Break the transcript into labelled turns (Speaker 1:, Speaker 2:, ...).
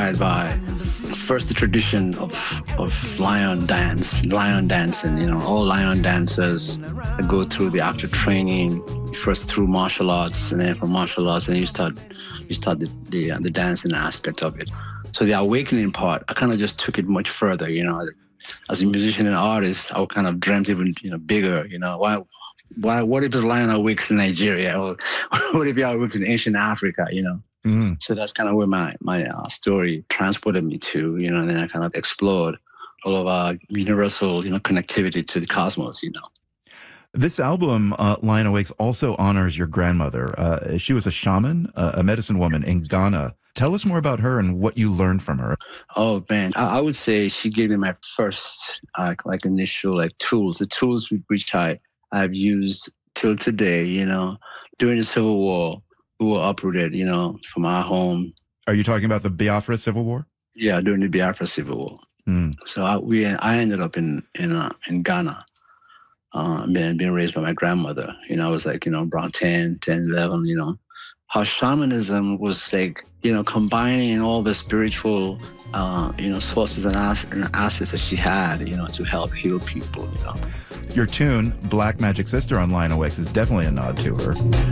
Speaker 1: inspired by first the tradition of lion dancing. All lion dancers go through the active training first through martial arts, and then from martial arts, and you start the dancing aspect of it. So the awakening part, I kind of just took it much further. As a musician and artist, I kind of dreamt even bigger. Why? What if this lion awakes in Nigeria, or what if he awakes in ancient Africa? So that's kind of where my story transported me to. And then I kind of explored all of our universal connectivity to the cosmos.
Speaker 2: This album, Lion Awakes, also honors your grandmother. She was a shaman, a medicine woman in Ghana. Tell us more about her and what you learned from her.
Speaker 1: Oh, man. I would say she gave me my first initial tools, the tools which I've used till today. During the Civil War, we were uprooted, from our home.
Speaker 2: Are you talking about the Biafra Civil War?
Speaker 1: Yeah, during the Biafra Civil War. So I ended up in Ghana. Being raised by my grandmother. I was around 10, 11, how shamanism was combining all the spiritual, sources and assets that she had, to help heal people,
Speaker 2: Your tune, Black Magic Sister on Lion Awakes, is definitely a nod to her.